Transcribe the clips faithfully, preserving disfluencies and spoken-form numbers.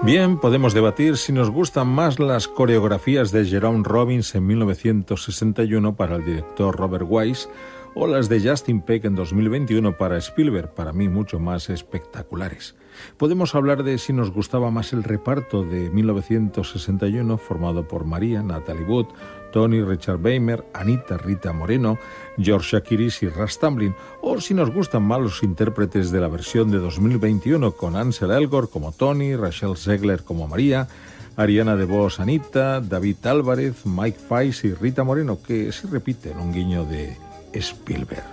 Bien, podemos debatir si nos gustan más las coreografías de Jerome Robbins en mil novecientos sesenta y uno para el director Robert Wise o las de Justin Peck en dos mil veintiuno para Spielberg, para mí mucho más espectaculares. Podemos hablar de si nos gustaba más el reparto de mil novecientos sesenta y uno formado por María, Natalie Wood, Tony, Richard Beymer, Anita, Rita Moreno, George Chakiris y Russ Tamblyn, o si nos gustan más los intérpretes de la versión de dos mil veintiuno con Ansel Elgort como Tony, Rachel Zegler como María, Ariana DeVos, Anita, David Álvarez, Mike Fice y Rita Moreno, que se repiten un guiño de Spielberg.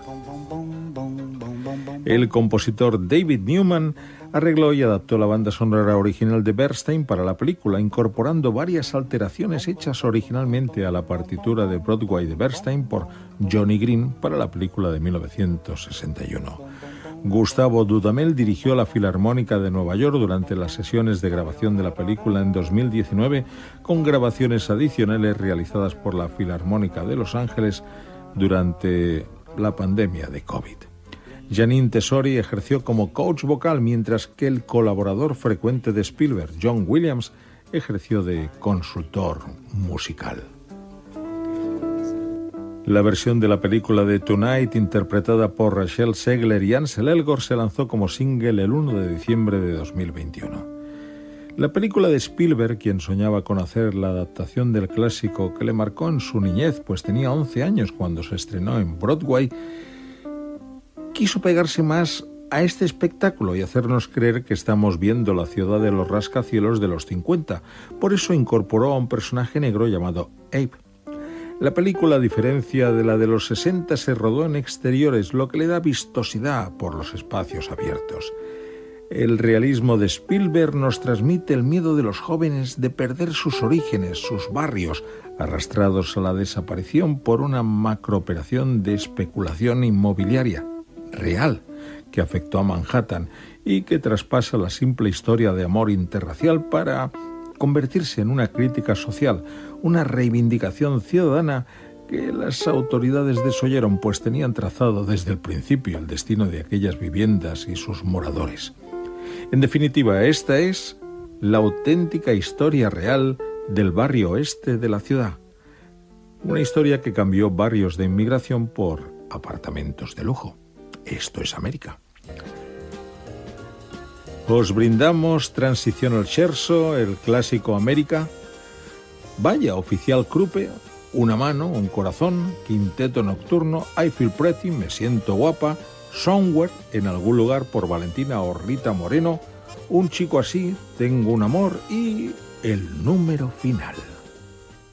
El compositor David Newman arregló y adaptó la banda sonora original de Bernstein para la película, incorporando varias alteraciones hechas originalmente a la partitura de Broadway de Bernstein por Johnny Green para la película de mil novecientos sesenta y uno. Gustavo Dudamel dirigió la Filarmónica de Nueva York durante las sesiones de grabación de la película en dos mil diecinueve, con grabaciones adicionales realizadas por la Filarmónica de Los Ángeles durante la pandemia de COVID. Janine Tesori ejerció como coach vocal, mientras que el colaborador frecuente de Spielberg, John Williams, ejerció de consultor musical. La versión de la película de Tonight, interpretada por Rachel Zegler y Ansel Elgort, se lanzó como single el uno de diciembre de dos mil veintiuno. La película de Spielberg, quien soñaba con hacer la adaptación del clásico que le marcó en su niñez, pues tenía once años cuando se estrenó en Broadway, quiso pegarse más a este espectáculo y hacernos creer que estamos viendo la ciudad de los rascacielos de los cincuenta. Por eso incorporó a un personaje negro llamado Abe. La película, a diferencia de la de los sesenta, se rodó en exteriores, lo que le da vistosidad por los espacios abiertos. El realismo de Spielberg nos transmite el miedo de los jóvenes de perder sus orígenes, sus barrios, arrastrados a la desaparición por una macrooperación de especulación inmobiliaria real que afectó a Manhattan y que traspasa la simple historia de amor interracial para convertirse en una crítica social, una reivindicación ciudadana que las autoridades desoyeron, pues tenían trazado desde el principio el destino de aquellas viviendas y sus moradores. En definitiva, esta es la auténtica historia real del barrio oeste de la ciudad. Una historia que cambió barrios de inmigración por apartamentos de lujo. Esto es América. Os brindamos Transición al Scherzo, el clásico América. Vaya, Oficial Kruppe, Una mano, un corazón, Quinteto nocturno, I Feel Pretty, Me siento guapa, Somewhere, En algún lugar, por Valentina o Rita Moreno, Un chico así, Tengo un amor y El número final.